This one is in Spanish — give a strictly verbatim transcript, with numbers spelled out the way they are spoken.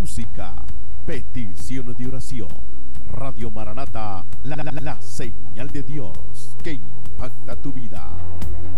música, peticiones de oración. Radio Maranata, la, la, la señal de Dios que impacta tu vida.